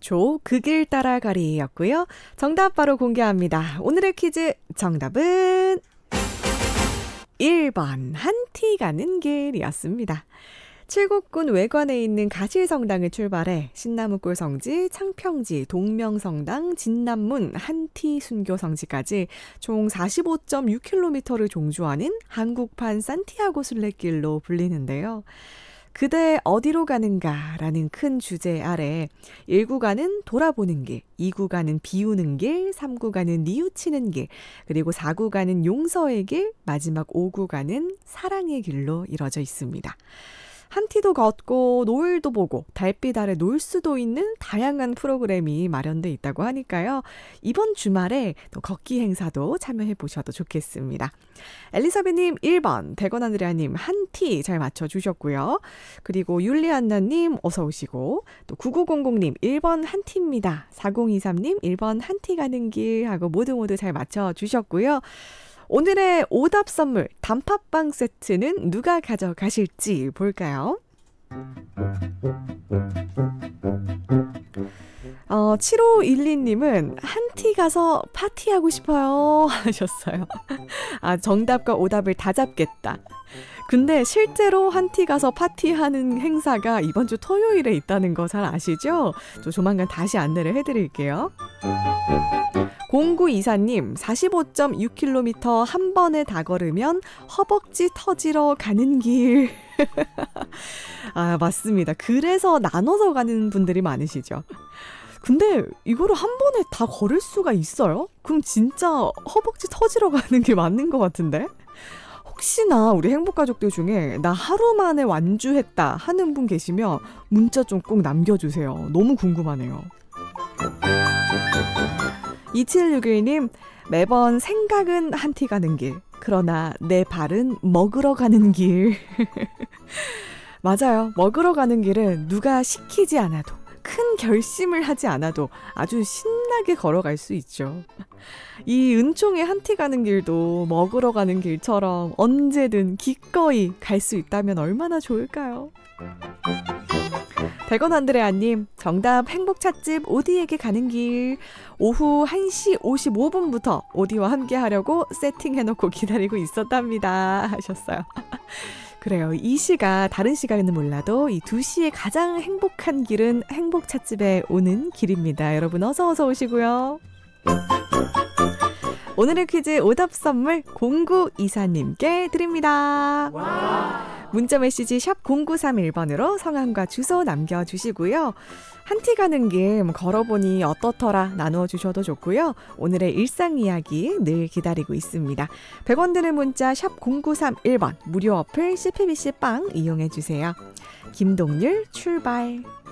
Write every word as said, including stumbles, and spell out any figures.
초 그 길 따라가리였고요. 정답 바로 공개합니다. 오늘의 퀴즈 정답은 일 번 한티 가는 길이었습니다. 칠곡군 외관에 있는 가실성당을 출발해 신나무골 성지, 창평지, 동명성당, 진남문, 한티 순교성지까지 총 사십오 점 육 킬로미터를 종주하는 한국판 산티아고 순례길로 불리는데요. 그대 어디로 가는가 라는 큰 주제 아래 일 구간은 돌아보는 길, 이 구간은 비우는 길, 삼 구간은 뉘우치는 길, 그리고 사 구간은 용서의 길, 마지막 오 구간은 사랑의 길로 이뤄져 있습니다. 한티도 걷고 노을도 보고 달빛 아래 놀 수도 있는 다양한 프로그램이 마련돼 있다고 하니까요. 이번 주말에 또 걷기 행사도 참여해 보셔도 좋겠습니다. 엘리사벳님 일 번, 대건아드레아님 한티 잘 맞춰주셨고요. 그리고 율리안나님 어서 오시고 또 구구공공님 일 번 한티입니다. 사공이삼님 일 번 한티 가는 길 하고 모두 모두 잘 맞춰주셨고요. 오늘의 오답 선물 단팥빵 세트는 누가 가져가실지 볼까요? 어, 칠오일이님은 한티 가서 파티하고 싶어요 하셨어요. 아, 정답과 오답을 다 잡겠다. 근데 실제로 한티 가서 파티하는 행사가 이번 주 토요일에 있다는 거 잘 아시죠? 저 조만간 다시 안내를 해드릴게요. 공구이사님 사십오 점 육 킬로미터 한 번에 다 걸으면 허벅지 터지러 가는 길. 아, 맞습니다. 그래서 나눠서 가는 분들이 많으시죠. 근데 이거를 한 번에 다 걸을 수가 있어요? 그럼 진짜 허벅지 터지러 가는 게 맞는 것 같은데? 혹시나 우리 행복가족들 중에 나 하루 만에 완주했다 하는 분 계시면 문자 좀 꼭 남겨주세요. 너무 궁금하네요. 이칠육일님 매번 생각은 한티 가는 길, 그러나 내 발은 먹으러 가는 길. 맞아요. 먹으러 가는 길은 누가 시키지 않아도, 큰 결심을 하지 않아도 아주 신나게 걸어갈 수 있죠. 이 은총의 한티 가는 길도 먹으러 가는 길처럼 언제든 기꺼이 갈 수 있다면 얼마나 좋을까요? 대건 안드레아님 정답 행복 찻집 오디에게 가는 길. 오후 한 시 오십오 분부터 오디와 함께 하려고 세팅해놓고 기다리고 있었답니다 하셨어요. 그래요. 이 시가 다른 시간은 몰라도 이 두 시에 가장 행복한 길은 행복 찻집에 오는 길입니다. 여러분 어서 어서 오시고요. 오늘의 퀴즈 오답 선물 공구이사님께 드립니다. 와. 문자 메시지 샵 공구삼일 번으로 성함과 주소 남겨주시고요. 한티 가는 길 걸어보니 어떻더라 나누어 주셔도 좋고요. 오늘의 일상 이야기 늘 기다리고 있습니다. 백 원 드는 문자 샵 공구삼일 번 무료 어플 씨피비씨 빵 이용해 주세요. 김동률 출발.